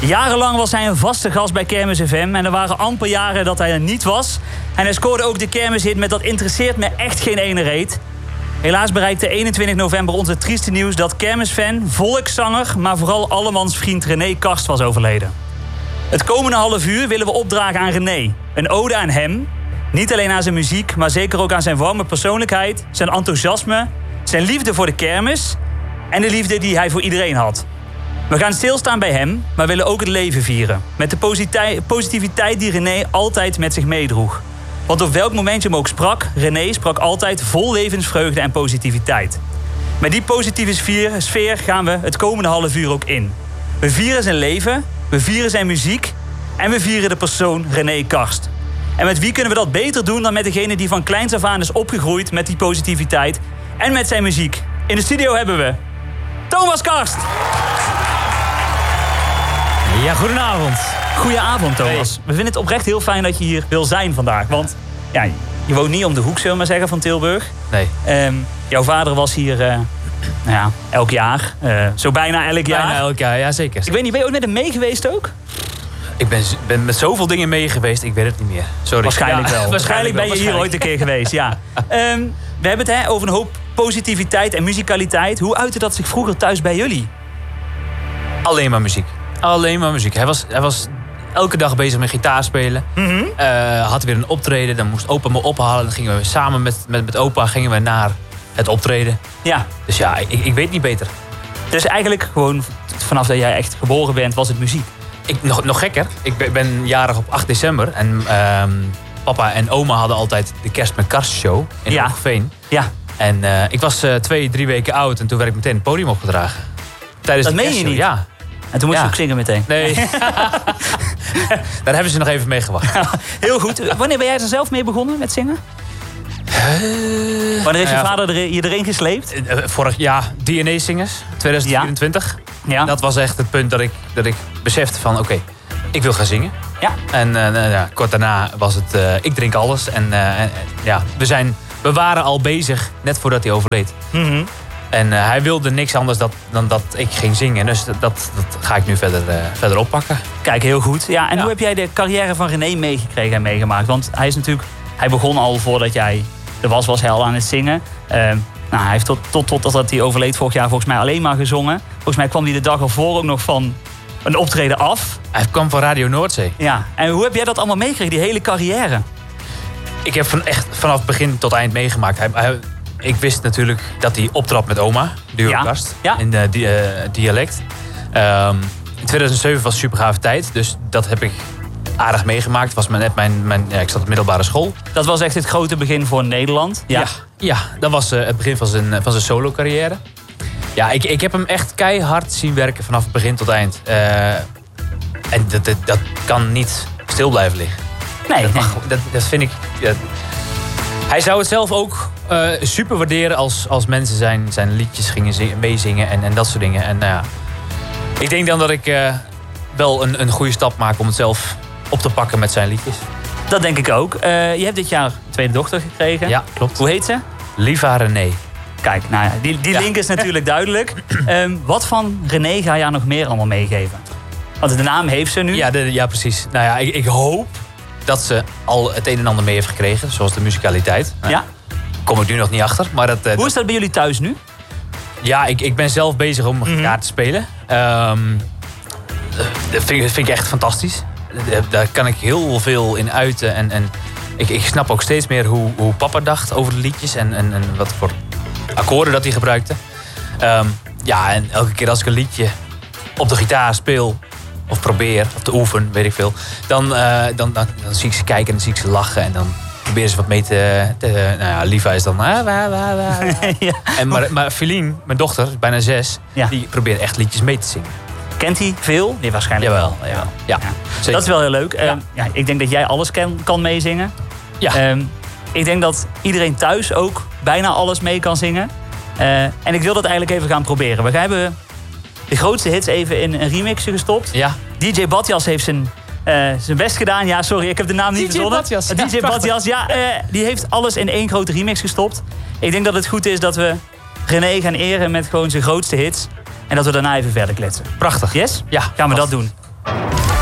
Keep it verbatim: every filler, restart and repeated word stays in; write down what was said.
Jarenlang was hij een vaste gast bij Kermis F M. En er waren amper jaren dat hij er niet was. En hij scoorde ook de kermishit met Dat interesseert me echt geen ene reet. Helaas bereikte eenentwintig november ons het trieste nieuws dat kermisfan, volkszanger, maar vooral allemans vriend René Karst was overleden. Het komende half uur willen we opdragen aan René. Een ode aan hem. Niet alleen aan zijn muziek, maar zeker ook aan zijn warme persoonlijkheid, zijn enthousiasme, zijn liefde voor de kermis en de liefde die hij voor iedereen had. We gaan stilstaan bij hem, maar willen ook het leven vieren. Met de positiviteit die René altijd met zich meedroeg. Want op welk moment je hem ook sprak, René sprak altijd vol levensvreugde en positiviteit. Met die positieve sfeer gaan we het komende half uur ook in. We vieren zijn leven, we vieren zijn muziek en we vieren de persoon René Karst. En met wie kunnen we dat beter doen dan met degene die van kleins af aan is opgegroeid met die positiviteit en met zijn muziek. In de studio hebben we Thomas Karst. Ja, goedenavond. Goedenavond, Thomas. Hey. We vinden het oprecht heel fijn dat je hier wil zijn vandaag. Want ja, je woont niet om de hoek, zullen we maar zeggen, van Tilburg. Nee. Um, jouw vader was hier uh, nou ja, elk jaar. Uh, zo bijna elk jaar. Bijna elk jaar, ja zeker. Ik weet niet, ben je ooit met hem mee geweest ook? Ik ben, ben met zoveel dingen mee geweest, ik weet het niet meer. Sorry. Waarschijnlijk ja, wel. Waarschijnlijk ben je hier ooit een keer geweest, ja. Um, we hebben het hè, over een hoop positiviteit en muzikaliteit. Hoe uitte dat zich vroeger thuis bij jullie? Alleen maar muziek. Alleen maar muziek. Hij was, hij was elke dag bezig met gitaar spelen. Mm-hmm. Uh, had weer een optreden, dan moest opa me ophalen. Dan gingen we samen met, met, met opa gingen we naar het optreden. Ja. Dus ja, ik, ik weet niet beter. Dus eigenlijk gewoon vanaf dat jij echt geboren bent, was het muziek? Ik, nog, nog gekker. Ik ben, ben jarig op acht december. En uh, papa en oma hadden altijd de Kerst met Karst show in ja. Hoogveen. Ja. En uh, ik was uh, twee, drie weken oud en toen werd ik meteen het podium opgedragen. Tijdens dat de meen je niet? Ja. En toen moest ja. je ook zingen meteen? Nee. Daar hebben ze nog even mee gewacht. Heel goed. Wanneer ben jij er zelf mee begonnen met zingen? Uh, Wanneer heeft je uh, vader er, je erin gesleept? Uh, vorig jaar D N A-zingers, twintig vierentwintig. Ja. Ja. Dat was echt het punt dat ik, dat ik besefte van oké, okay, ik wil gaan zingen. Ja. En uh, uh, kort daarna was het uh, ik drink alles. En uh, uh, ja, we, zijn, we waren al bezig net voordat hij overleed. Mm-hmm. En uh, hij wilde niks anders dat, dan dat ik ging zingen. Dus dat, dat, dat ga ik nu verder, uh, verder oppakken. Kijk, heel goed. Ja, en ja. hoe heb jij de carrière van René meegekregen en meegemaakt? Want hij is natuurlijk, hij begon al voordat jij er was, was hij al aan het zingen. Uh, nou, hij heeft tot, tot, tot dat hij overleed vorig jaar volgens mij alleen maar gezongen. Volgens mij kwam hij de dag ervoor ook nog van een optreden af. Hij kwam van Radio Noordzee. Ja, en hoe heb jij dat allemaal meegekregen, die hele carrière? Ik heb van echt vanaf begin tot eind meegemaakt. Hij, hij, ik wist natuurlijk dat hij optrad met oma, Duo ja. Karst, ja. in de di- uh, dialect. Um, in tweeduizend zeven was een super gave tijd, dus dat heb ik aardig meegemaakt. Het was net mijn, mijn ja, ik zat op middelbare school. Dat was echt het grote begin voor Nederland. Ja, ja, ja dat was uh, het begin van zijn, van zijn solo-carrière. Ja, ik, ik heb hem echt keihard zien werken vanaf het begin tot eind. Uh, en dat, dat, dat kan niet stil blijven liggen. Nee, dat, nee. mag, dat, dat vind ik... Ja, hij zou het zelf ook uh, super waarderen als, als mensen zijn, zijn liedjes gingen zingen, meezingen en, en dat soort dingen. En, uh, ja, ik denk dan dat ik uh, wel een, een goede stap maak om het zelf op te pakken met zijn liedjes. Dat denk ik ook. Uh, je hebt dit jaar een tweede dochter gekregen. Ja, klopt. Hoe heet ze? Liva René. Kijk, nou ja, die, die link ja. is natuurlijk duidelijk. Um, wat van René ga je nog meer allemaal meegeven? Want de naam heeft ze nu. Ja, de, ja precies. Nou ja, ik, ik hoop dat ze al het een en ander mee heeft gekregen. Zoals de musicaliteit. Nou, ja. Kom ik nu nog niet achter. Maar dat, uh, Hoe is dat bij jullie thuis nu? Ja, ik, ik ben zelf bezig om mm-hmm. gitaar te spelen. Um, dat vind, vind ik echt fantastisch. Daar kan ik heel veel in uiten. En, en ik, ik snap ook steeds meer hoe, hoe papa dacht over de liedjes. En, en, en wat voor akkoorden dat hij gebruikte. Um, ja, en elke keer als ik een liedje op de gitaar speel... of probeer, of te oefenen, weet ik veel... dan, uh, dan, dan, dan zie ik ze kijken en dan zie ik ze lachen... en dan proberen ze wat mee te... te nou ja, Liva is dan... Ah, wa, wa, wa. Ja. En maar, maar Feline, mijn dochter, bijna zes... Ja. die probeert echt liedjes mee te zingen. Kent hij veel? Nee, waarschijnlijk Jawel, wel. ja. Ja. Ja. Dat is wel heel leuk. Ja. Um, ja, ik denk dat jij alles kan, kan meezingen. Ja. Um, ik denk dat iedereen thuis ook bijna alles mee kan zingen. Uh, en ik wil dat eigenlijk even gaan proberen. We hebben de grootste hits even in een remixje gestopt. Ja. D J Badjas heeft zijn, uh, zijn best gedaan. Ja, sorry, ik heb de naam niet verzonnen. D J Badjas. D J Badjas, ja. Uh, die heeft alles in één grote remix gestopt. Ik denk dat het goed is dat we René gaan eren met gewoon zijn grootste hits. En dat we daarna even verder kletsen. Prachtig. Yes? Ja. Gaan we dat doen.